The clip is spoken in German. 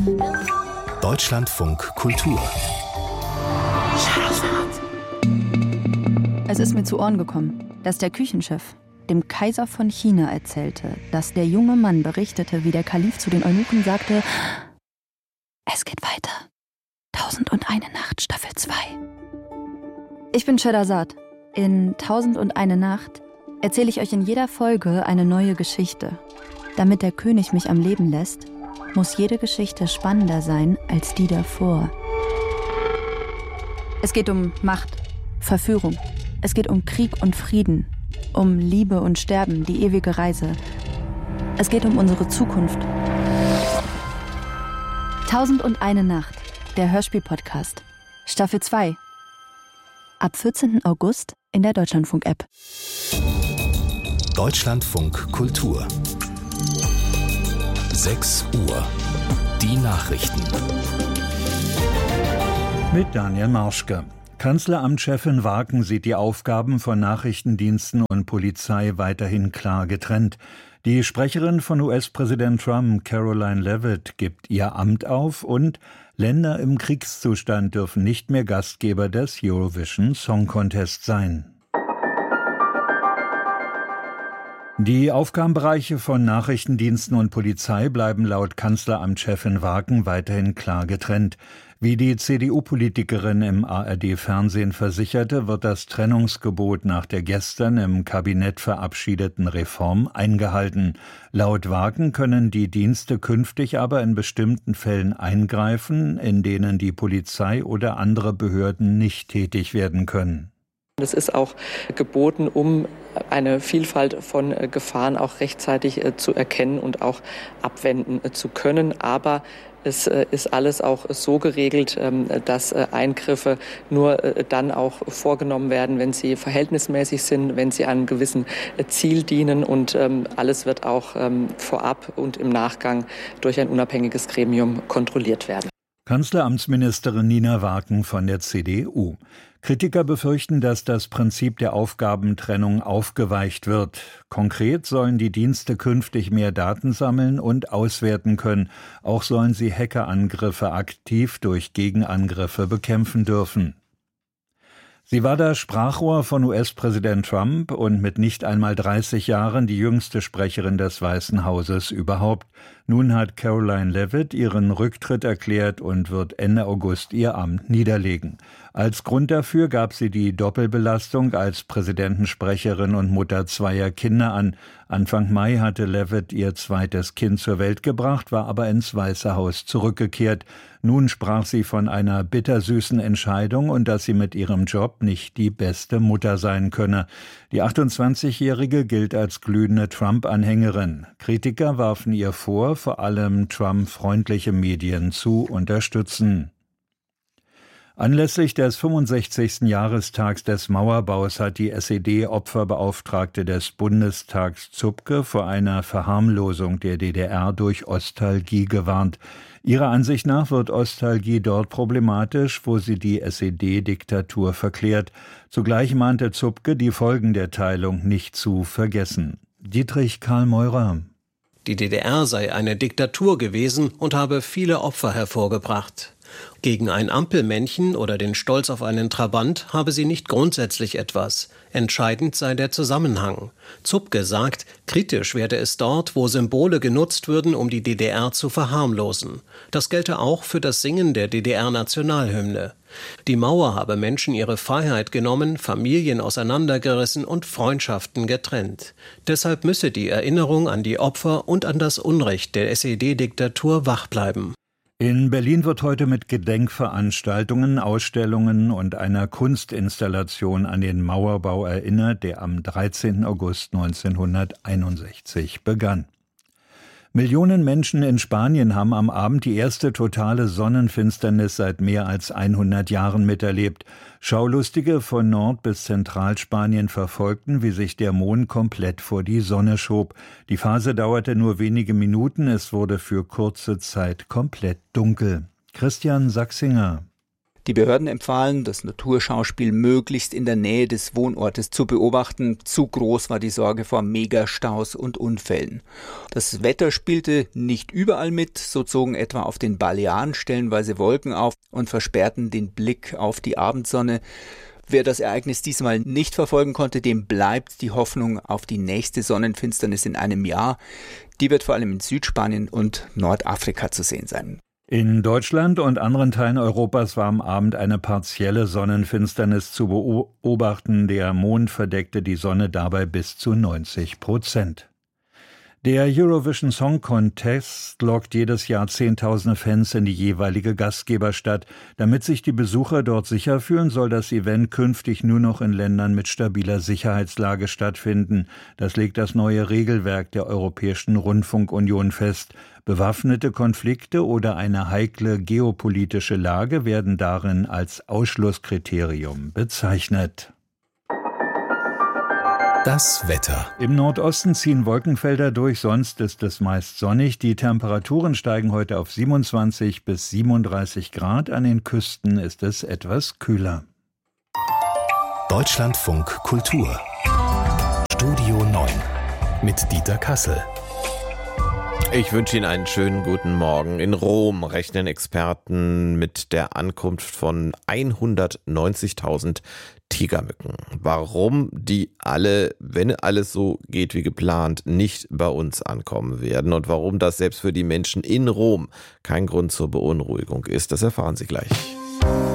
Deutschlandfunk Kultur. Es ist mir zu Ohren gekommen, dass der Küchenchef dem Kaiser von China erzählte, dass der junge Mann berichtete, wie der Kalif zu den Eunuchen sagte: Es geht weiter. 1001 Nacht, Staffel 2. Ich bin Scheherazad. In 1001 Nacht erzähle ich euch in jeder Folge eine neue Geschichte. Damit der König mich am Leben lässt, muss jede Geschichte spannender sein als die davor. Es geht um Macht, Verführung. Es geht um Krieg und Frieden, um Liebe und Sterben, die ewige Reise. Es geht um unsere Zukunft. 1001 Nacht, der Hörspiel-Podcast, Staffel 2. Ab 14. August in der Deutschlandfunk-App. Deutschlandfunk Kultur. 6 Uhr. Die Nachrichten. Mit Daniel Marschke. Kanzleramtschefin Waaken sieht die Aufgaben von Nachrichtendiensten und Polizei weiterhin klar getrennt. Die Sprecherin von US-Präsident Trump, Caroline Leavitt, gibt ihr Amt auf und Länder im Kriegszustand dürfen nicht mehr Gastgeber des Eurovision Song Contest sein. Die Aufgabenbereiche von Nachrichtendiensten und Polizei bleiben laut Kanzleramtschefin Waaken weiterhin klar getrennt. Wie die CDU-Politikerin im ARD-Fernsehen versicherte, wird das Trennungsgebot nach der gestern im Kabinett verabschiedeten Reform eingehalten. Laut Waaken können die Dienste künftig aber in bestimmten Fällen eingreifen, in denen die Polizei oder andere Behörden nicht tätig werden können. Es ist auch geboten, um eine Vielfalt von Gefahren auch rechtzeitig zu erkennen und auch abwenden zu können. Aber es ist alles auch so geregelt, dass Eingriffe nur dann auch vorgenommen werden, wenn sie verhältnismäßig sind, wenn sie einem gewissen Ziel dienen. Und alles wird auch vorab und im Nachgang durch ein unabhängiges Gremium kontrolliert werden. Kanzleramtsministerin Nina Waaken von der CDU. Kritiker befürchten, dass das Prinzip der Aufgabentrennung aufgeweicht wird. Konkret sollen die Dienste künftig mehr Daten sammeln und auswerten können. Auch sollen sie Hackerangriffe aktiv durch Gegenangriffe bekämpfen dürfen. Sie war das Sprachrohr von US-Präsident Trump und mit nicht einmal 30 Jahren die jüngste Sprecherin des Weißen Hauses überhaupt. Nun hat Caroline Leavitt ihren Rücktritt erklärt und wird Ende August ihr Amt niederlegen. Als Grund dafür gab sie die Doppelbelastung als Präsidentensprecherin und Mutter zweier Kinder an. Anfang Mai hatte Leavitt ihr zweites Kind zur Welt gebracht, war aber ins Weiße Haus zurückgekehrt. Nun sprach sie von einer bittersüßen Entscheidung und dass sie mit ihrem Job nicht die beste Mutter sein könne. Die 28-Jährige gilt als glühende Trump-Anhängerin. Kritiker warfen ihr vor, vor allem Trump-freundliche Medien zu unterstützen. Anlässlich des 65. Jahrestags des Mauerbaus hat die SED-Opferbeauftragte des Bundestags Zupke vor einer Verharmlosung der DDR durch Ostalgie gewarnt. Ihrer Ansicht nach wird Ostalgie dort problematisch, wo sie die SED-Diktatur verklärt. Zugleich mahnte Zupke, die Folgen der Teilung nicht zu vergessen. Dietrich Karl Meurer. Die DDR sei eine Diktatur gewesen und habe viele Opfer hervorgebracht. Gegen ein Ampelmännchen oder den Stolz auf einen Trabant habe sie nicht grundsätzlich etwas. Entscheidend sei der Zusammenhang. Zupke sagt, kritisch werde es dort, wo Symbole genutzt würden, um die DDR zu verharmlosen. Das gelte auch für das Singen der DDR-Nationalhymne. Die Mauer habe Menschen ihre Freiheit genommen, Familien auseinandergerissen und Freundschaften getrennt. Deshalb müsse die Erinnerung an die Opfer und an das Unrecht der SED-Diktatur wach bleiben. In Berlin wird heute mit Gedenkveranstaltungen, Ausstellungen und einer Kunstinstallation an den Mauerbau erinnert, der am 13. August 1961 begann. Millionen Menschen in Spanien haben am Abend die erste totale Sonnenfinsternis seit mehr als 100 Jahren miterlebt. Schaulustige von Nord- bis Zentralspanien verfolgten, wie sich der Mond komplett vor die Sonne schob. Die Phase dauerte nur wenige Minuten, es wurde für kurze Zeit komplett dunkel. Christian Sachsinger. Die Behörden empfahlen, das Naturschauspiel möglichst in der Nähe des Wohnortes zu beobachten. Zu groß war die Sorge vor Megastaus und Unfällen. Das Wetter spielte nicht überall mit. So zogen etwa auf den Balearen stellenweise Wolken auf und versperrten den Blick auf die Abendsonne. Wer das Ereignis diesmal nicht verfolgen konnte, dem bleibt die Hoffnung auf die nächste Sonnenfinsternis in einem Jahr. Die wird vor allem in Südspanien und Nordafrika zu sehen sein. In Deutschland und anderen Teilen Europas war am Abend eine partielle Sonnenfinsternis zu beobachten. Der Mond verdeckte die Sonne dabei bis zu 90%. Der Eurovision Song Contest lockt jedes Jahr Zehntausende Fans in die jeweilige Gastgeberstadt. Damit sich die Besucher dort sicher fühlen, soll das Event künftig nur noch in Ländern mit stabiler Sicherheitslage stattfinden. Das legt das neue Regelwerk der Europäischen Rundfunkunion fest. Bewaffnete Konflikte oder eine heikle geopolitische Lage werden darin als Ausschlusskriterium bezeichnet. Das Wetter. Im Nordosten ziehen Wolkenfelder durch, sonst ist es meist sonnig. Die Temperaturen steigen heute auf 27 bis 37 Grad. An den Küsten ist es etwas kühler. Deutschlandfunk Kultur. Studio 9 mit Dieter Kassel. Ich wünsche Ihnen einen schönen guten Morgen. In Rom rechnen Experten mit der Ankunft von 190.000 Tigermücken. Warum die alle, wenn alles so geht wie geplant, nicht bei uns ankommen werden und warum das selbst für die Menschen in Rom kein Grund zur Beunruhigung ist, das erfahren Sie gleich.